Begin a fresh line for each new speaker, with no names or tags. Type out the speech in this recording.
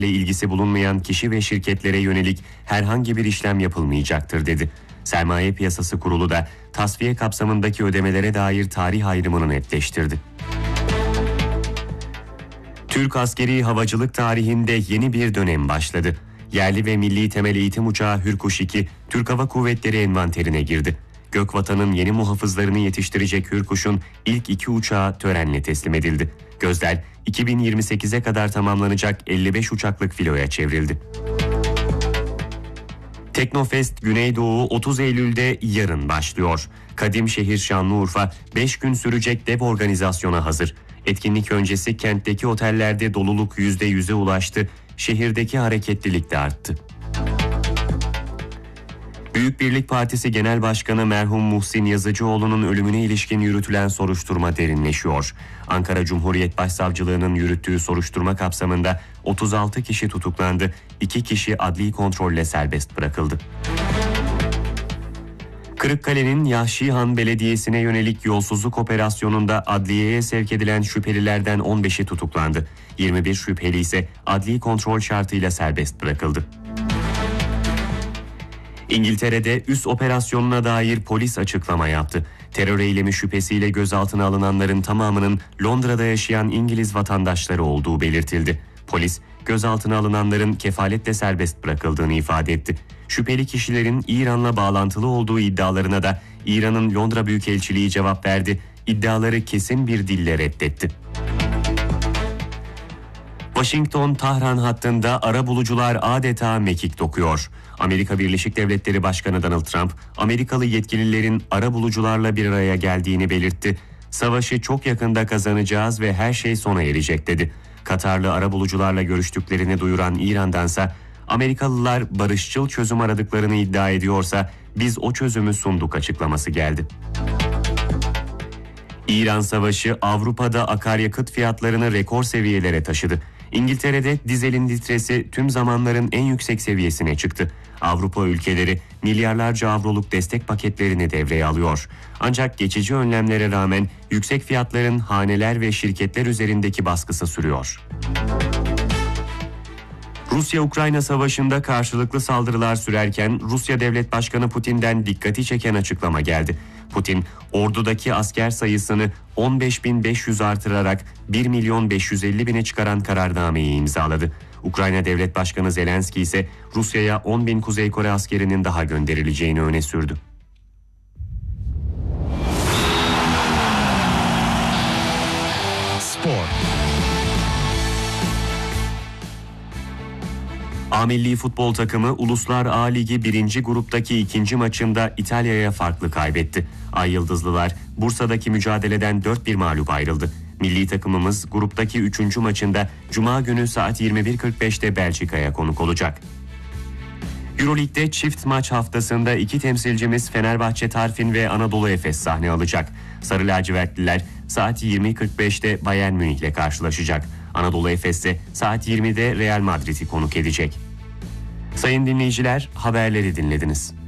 ilgisi bulunmayan kişi ve şirketlere yönelik herhangi bir işlem yapılmayacaktır dedi. Sermaye Piyasası Kurulu da tasfiye kapsamındaki ödemelere dair tarih ayrımını netleştirdi. Türk askeri havacılık tarihinde yeni bir dönem başladı. Yerli ve milli temel eğitim uçağı Hürkuş 2, Türk Hava Kuvvetleri envanterine girdi. Gökvatan'ın yeni muhafızlarını yetiştirecek Hürkuş'un ilk 2 uçağı törenle teslim edildi. Gözler 2028'e kadar tamamlanacak 55 uçaklık filoya çevrildi. Teknofest Güneydoğu 30 Eylül'de yarın başlıyor. Kadim şehir Şanlıurfa 5 gün sürecek dev organizasyona hazır. Etkinlik öncesi kentteki otellerde doluluk %100'e ulaştı. Şehirdeki hareketlilik de arttı. Büyük Birlik Partisi Genel Başkanı merhum Muhsin Yazıcıoğlu'nun ölümüne ilişkin yürütülen soruşturma derinleşiyor. Ankara Cumhuriyet Başsavcılığı'nın yürüttüğü soruşturma kapsamında 36 kişi tutuklandı, 2 kişi adli kontrolle serbest bırakıldı. Kırıkkale'nin Yahşihan Belediyesi'ne yönelik yolsuzluk operasyonunda adliyeye sevk edilen şüphelilerden 15'i tutuklandı. 21 şüpheli ise adli kontrol şartıyla serbest bırakıldı. İngiltere'de üs operasyonuna dair polis açıklama yaptı. Terör eylemi şüphesiyle gözaltına alınanların tamamının Londra'da yaşayan İngiliz vatandaşları olduğu belirtildi. Polis, gözaltına alınanların kefaletle serbest bırakıldığını ifade etti. Şüpheli kişilerin İran'la bağlantılı olduğu iddialarına da İran'ın Londra Büyükelçiliği cevap verdi. İddiaları kesin bir dille reddetti. Washington-Tahran hattında arabulucular adeta mekik dokuyor. Amerika Birleşik Devletleri Başkanı Donald Trump, Amerikalı yetkililerin arabulucularla bir araya geldiğini belirtti. Savaşı çok yakında kazanacağız ve her şey sona erecek dedi. Katarlı arabulucularla görüştüklerini duyuran İran'dansa Amerikalılar barışçıl çözüm aradıklarını iddia ediyorsa biz o çözümü sunduk açıklaması geldi. İran savaşı Avrupa'da akaryakıt fiyatlarını rekor seviyelere taşıdı. İngiltere'de dizelin litresi tüm zamanların en yüksek seviyesine çıktı. Avrupa ülkeleri milyarlarca avroluk destek paketlerini devreye alıyor. Ancak geçici önlemlere rağmen yüksek fiyatların haneler ve şirketler üzerindeki baskısı sürüyor. Rusya-Ukrayna savaşında karşılıklı saldırılar sürerken Rusya Devlet Başkanı Putin'den dikkati çeken açıklama geldi. Putin, ordudaki asker sayısını 15.500 artırarak 1.550.000'e çıkaran kararnameyi imzaladı. Ukrayna Devlet Başkanı Zelenski ise Rusya'ya 10.000 Kuzey Kore askerinin daha gönderileceğini öne sürdü. Spor. A Milli Futbol takımı Uluslar A Ligi 1. gruptaki 2. maçında İtalya'ya farklı kaybetti. Ay Yıldızlılar Bursa'daki mücadeleden 4-1 mağlup ayrıldı. Milli takımımız gruptaki 3. maçında Cuma günü saat 21.45'te Belçika'ya konuk olacak. Euroleague'de çift maç haftasında 2 temsilcimiz Fenerbahçe Tarfin ve Anadolu Efes sahne alacak. Sarı lacivertliler saat 20.45'te Bayern Münih'le karşılaşacak. Anadolu Efes ise saat 20'de Real Madrid'i konuk edecek. Sayın dinleyiciler, haberleri dinlediniz.